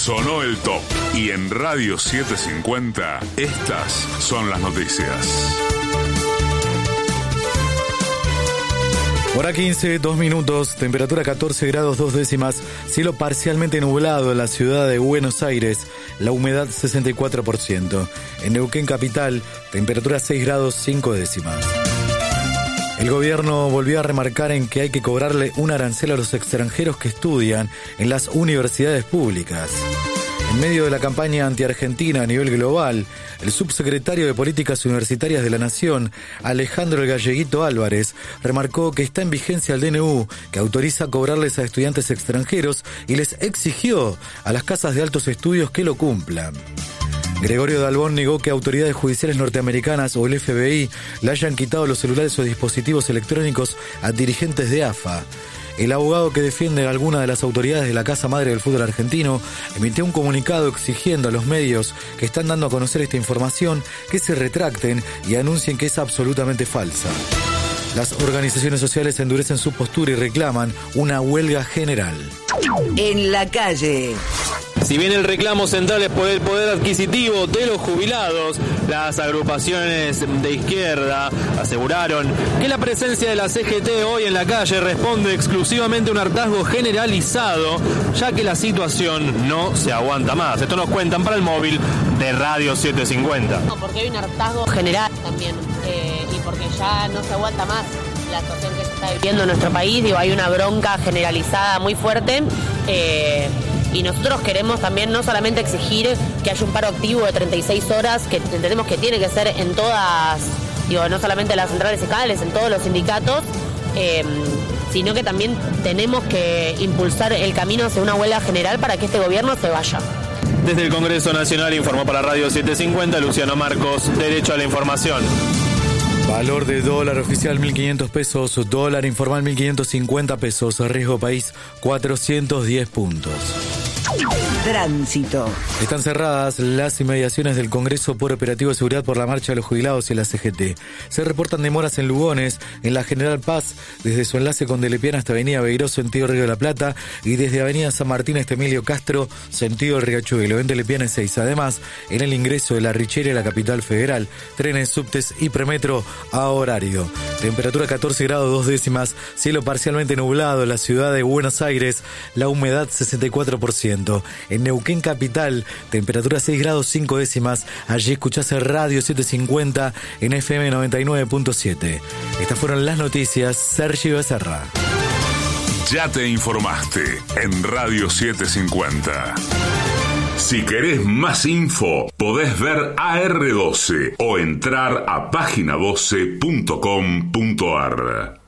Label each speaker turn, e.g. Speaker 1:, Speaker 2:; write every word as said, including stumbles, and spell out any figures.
Speaker 1: Sonó el top. Y en Radio setecientos cincuenta, estas son las noticias.
Speaker 2: Hora quince, dos minutos, temperatura catorce grados dos décimas, cielo parcialmente nublado en la ciudad de Buenos Aires, la humedad sesenta y cuatro por ciento. En Neuquén capital, temperatura seis grados cinco décimas. El gobierno volvió a remarcar en que hay que cobrarle un arancel a los extranjeros que estudian en las universidades públicas. En medio de la campaña anti-argentina a nivel global, el subsecretario de Políticas Universitarias de la Nación, Alejandro El Galleguito Álvarez, remarcó que está en vigencia el D N U que autoriza cobrarles a estudiantes extranjeros y les exigió a las casas de altos estudios que lo cumplan. Gregorio Dalbón negó que autoridades judiciales norteamericanas o el F B I le hayan quitado los celulares o dispositivos electrónicos a dirigentes de A F A. El abogado que defiende a alguna de las autoridades de la Casa Madre del Fútbol Argentino emitió un comunicado exigiendo a los medios que están dando a conocer esta información que se retracten y anuncien que es absolutamente falsa. Las organizaciones sociales endurecen su postura y reclaman una huelga general.
Speaker 3: En la calle.
Speaker 4: Si bien el reclamo central es por el poder adquisitivo de los jubilados, las agrupaciones de izquierda aseguraron que la presencia de la C G T hoy en la calle responde exclusivamente a un hartazgo generalizado, ya que la situación no se aguanta más. Esto nos cuentan para el móvil de Radio setecientos cincuenta.
Speaker 5: No, porque hay un hartazgo general también, eh, y porque ya no se aguanta más la situación que se está viviendo en nuestro país. Digo, hay una bronca generalizada muy fuerte. Eh, Y nosotros queremos también no solamente exigir que haya un paro activo de treinta y seis horas, que entendemos que tiene que ser en todas, digo, no solamente en las centrales sindicales, en todos los sindicatos, eh, sino que también tenemos que impulsar el camino hacia una huelga general para que este gobierno se vaya.
Speaker 4: Desde el Congreso Nacional informó para Radio setecientos cincuenta Luciano Marcos, Derecho a la Información.
Speaker 2: Valor de dólar oficial mil quinientos pesos, dólar informal mil quinientos cincuenta pesos, riesgo país cuatrocientos diez puntos.
Speaker 3: Tránsito.
Speaker 2: Están cerradas las inmediaciones del Congreso por operativo de seguridad por la marcha de los jubilados y la C G T. Se reportan demoras en Lugones, en la General Paz, desde su enlace con Delepiana hasta Avenida Beiró, sentido Río de la Plata, y desde Avenida San Martín hasta Emilio Castro, sentido el Riachuelo, en Delepiana seis. Además, en el ingreso de la Richeria a la capital federal, trenes, subtes y premetro a horario. Temperatura catorce grados dos décimas, cielo parcialmente nublado en la ciudad de Buenos Aires, la humedad sesenta y cuatro por ciento. En Neuquén capital, temperatura seis grados cinco décimas. Allí escuchás el Radio setecientos cincuenta en F M noventa y nueve punto siete. Estas fueron las noticias. Sergio Becerra.
Speaker 1: Ya te informaste en Radio setecientos cincuenta. Si querés más info, podés ver A R doce o entrar a página doce punto com punto ar.